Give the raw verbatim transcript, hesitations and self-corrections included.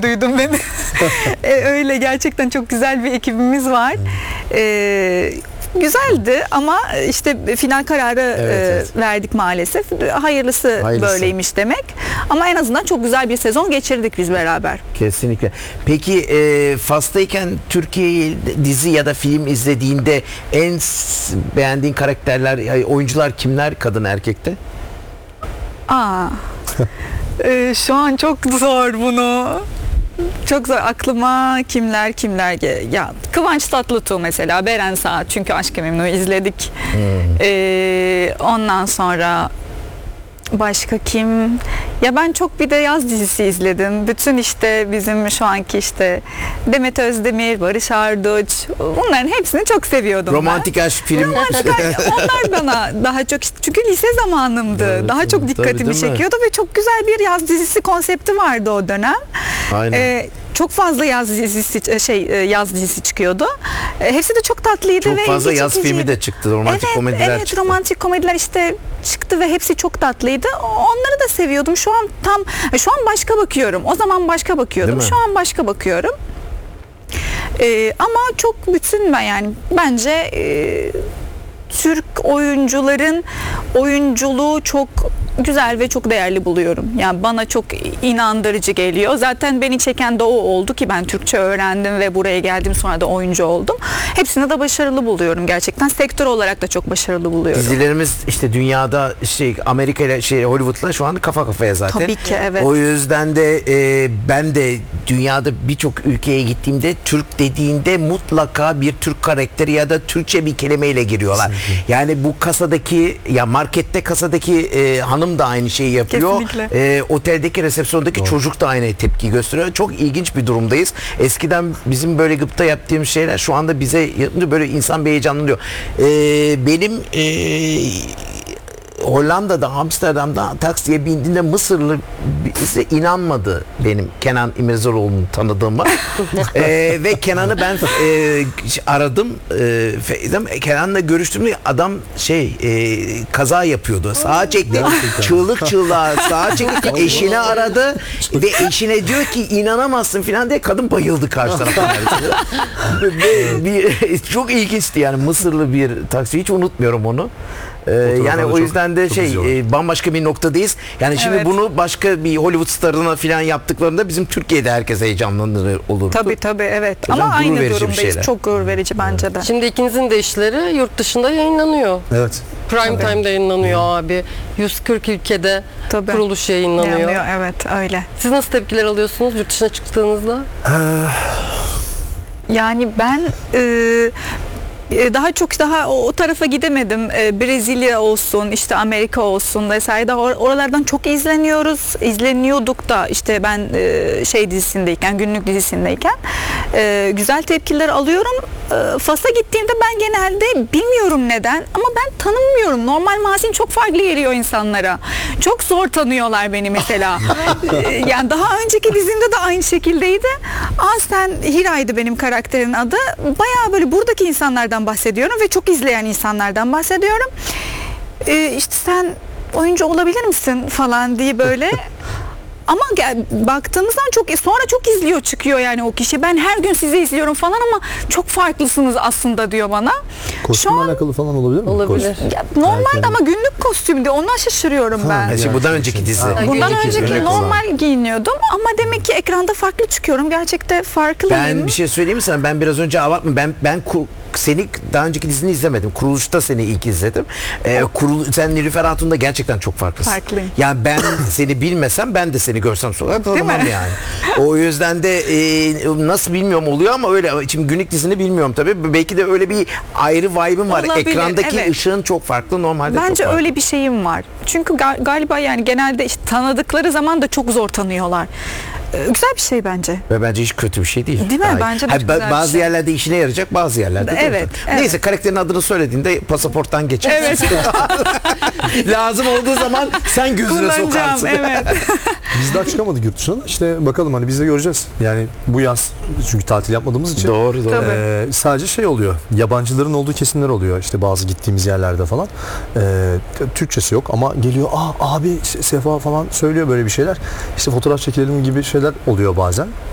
duydum beni. e, öyle gerçekten çok güzel bir ekibimiz var. E, güzeldi ama işte final kararı Evet, e, evet. verdik maalesef. Hayırlısı, Hayırlısı böyleymiş demek. Ama en azından çok güzel bir sezon geçirdik biz beraber. Kesinlikle. Peki e, Fas'tayken Türkiye dizi ya da film izlediğinde en s- beğendiğin karakterler, yani oyuncular kimler, kadın erkekte? Aa. e, şu an çok zor bunu. Çok zor. Aklıma kimler kimler ge- ya Kıvanç Tatlıtuğ mesela, Beren Saat, çünkü Aşk-ı Memnu'yu izledik. Hmm. Ee, ondan sonra başka kim? Ya ben çok bir de yaz dizisi izledim. Bütün işte bizim şu anki işte Demet Özdemir, Barış Arduç, bunların hepsini çok seviyordum Romantik aşk ben. film. Romantik aşk, onlar bana daha çok, çünkü lise zamanımdı. Evet, daha çok tabii, dikkatimi değil mi? çekiyordu ve çok güzel bir yaz dizisi konsepti vardı o dönem. Aynen. Ee, çok fazla yaz dizisi şey yaz dizisi çıkıyordu. Ee, hepsi de çok tatlıydı Çok ve fazla ilgi yaz çekiciydi. filmi de çıktı. Romantik evet, komediler evet, çıktı. romantik komediler işte çıktı ve hepsi çok tatlıydı. Onları da seviyordum. Şu an tam şu an başka bakıyorum. O zaman başka bakıyordum. Değil mi? Şu an başka bakıyorum. Ee, ama çok bütün ben yani bence e, Türk oyuncuların oyunculuğu çok güzel ve çok değerli buluyorum. Yani bana çok inandırıcı geliyor. Zaten beni çeken de o oldu ki ben Türkçe öğrendim ve buraya geldim, sonra da oyuncu oldum. Hepsini de başarılı buluyorum gerçekten. Sektör olarak da çok başarılı buluyorum. Dizilerimiz işte dünyada şey Amerika ile şey Hollywood'la şu an kafa kafaya zaten. Tabii ki, evet. O yüzden de e, ben de dünyada birçok ülkeye gittiğimde Türk dediğinde mutlaka bir Türk karakteri ya da Türkçe bir kelimeyle giriyorlar. Yani bu kasadaki ya markette kasadaki e, hanım da aynı şeyi yapıyor. Kesinlikle. E, oteldeki resepsiyondaki çocuk da aynı tepki gösteriyor. Çok ilginç bir durumdayız. Eskiden bizim böyle gıpta yaptığımız şeyler şu anda bize yapınca böyle insan bir heyecanlanıyor. E, benim e, Hollanda'da, Amsterdam'da taksiye bindiğinde Mısırlı birisi inanmadı benim Kenan İmirzalıoğlu'nu tanıdığıma. ee, ve Kenan'ı ben e, aradım. E, Kenan'la görüştüğümde adam şey e, kaza yapıyordu. Sağa çekti. Çığlık çığlığa sağa çekti. Eşini aradı ve eşine diyor ki inanamazsın falan diye, kadın bayıldı karşı taraftan. Ve bir, çok ilginçti yani, Mısırlı bir taksi, hiç unutmuyorum onu. Ee, yani o çok- yüzden de çok şey izliyorlar. e, bambaşka bir noktadayız. Yani şimdi Evet. bunu başka bir Hollywood starına falan yaptıklarında bizim Türkiye'de herkes heyecanlanır olur. Tabii tabii, evet. O yüzden Ama gurur aynı verici bir durumdayız. şeyler. Çok gurur verici bence de. Şimdi ikinizin de işleri yurt dışında yayınlanıyor. Evet. Prime Time'da yayınlanıyor abi. yüz kırk ülkede Tabii. kuruluş yayınlanıyor. Yanıyor, evet, öyle. Siz nasıl tepkiler alıyorsunuz yurt dışına çıktığınızda? Yani ben e, e, daha çok daha o, o tarafa gidemedim. E, Brezilya olsun, işte Amerika olsun vesaire. Daha or- oralardan çok izleniyoruz. İzleniyorduk da işte ben e, şey dizisindeyken, günlük dizisindeyken e, güzel tepkiler alıyorum. E, Fas'a gittiğimde ben genelde bilmiyorum neden ama ben tanınmıyorum. Normal Mazin çok farklı geliyor insanlara. Çok zor tanıyorlar beni mesela. E, yani daha önceki dizimde de aynı şekildeydi. Aslen Hira'ydı benim karakterin adı. Bayağı böyle buradaki insanlardan bahsediyorum ve çok izleyen insanlardan bahsediyorum. Ee, işte sen oyuncu olabilir misin falan diye böyle. Ama gel, baktığımızdan çok sonra çok izliyor çıkıyor yani o kişi. Ben her gün sizi izliyorum falan ama çok farklısınız aslında diyor bana. Kostümle an- alakalı falan olabilir mi? Olabilir. Kostüm. Ya, normalde Belki. ama günlük kostümde, ondan şaşırıyorum ben. Yani şimdi bundan önceki dizi. Ha, Bundan Günlük önceki izlemek normal giyiniyordum ama demek ki ekranda farklı çıkıyorum. Gerçekte farklıyım. Ben bir şey söyleyeyim mi sana? Ben biraz önce abartma. Ben ben kur- seni daha önceki dizini izlemedim. Kuruluşta seni ilk izledim. Ee, kurul sen Nilüfer Hatun'da gerçekten çok farklısın. Farklıyım. Yani ben seni bilmesem, ben de seni görsem sonra tanımam mi? yani. O yüzden de e, nasıl bilmiyorum oluyor ama öyle. Şimdi günlük dizini bilmiyorum tabii. Belki de öyle bir ayrı vibe'ım var. Olabilir, Ekrandaki evet. ışığın çok farklı, normalde çok Bence farklı. öyle bir şeyim var. Çünkü ga- galiba yani genelde işte tanıdıkları zaman da çok zor tanıyorlar. Ee, güzel bir şey bence. Ve bence hiç kötü bir şey değil. Değil mi? Daha iyi. Bence de Ha, çok ba- güzel bir bazı şey. yerlerde işine yarayacak, bazı yerlerde de Evet, olacak. evet. Neyse, karakterin adını söylediğinde pasaporttan geçer. Evet. Lazım olduğu zaman sen gözüne Kullanacağım, sokarsın. evet. Biz daha çıkamadık yurt dışına da. İşte bakalım, hani biz de göreceğiz. Yani bu yaz, çünkü tatil yapmadığımız için. Doğru doğru. Tabii. Ee, sadece şey oluyor. Yabancıların olduğu kesimler oluyor. İşte bazı gittiğimiz yerlerde falan. Ee, Türkçesi yok ama geliyor. Aa abi Se- Sefa falan söylüyor böyle bir şeyler. İşte fotoğraf çekilelim gibi şeyler oluyor bazen.